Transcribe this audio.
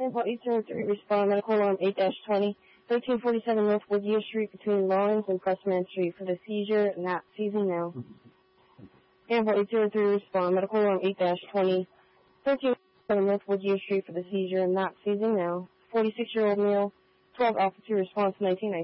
Sample 803, respond medical alarm 8-20, 1347 North Woodview Street between Lawrence and Pressman Street for the seizure, not seizing now. Sample 803, respond medical alarm 8-20, 1347 North Woodview Street for the seizure, not seizing now. 46-year-old male, 12 officer response 1990.